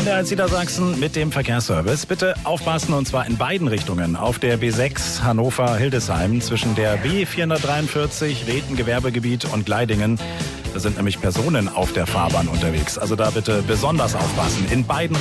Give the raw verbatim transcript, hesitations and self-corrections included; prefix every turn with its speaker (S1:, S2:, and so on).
S1: N D R eins Niedersachsen mit dem Verkehrsservice. Bitte aufpassen, und zwar in beiden Richtungen. Auf der B sechs Hannover-Hildesheim zwischen der B vierhundertdreiundvierzig, Reten-Gewerbegebiet und Gleidingen. Da sind nämlich Personen auf der Fahrbahn unterwegs. Also da bitte besonders aufpassen. In beiden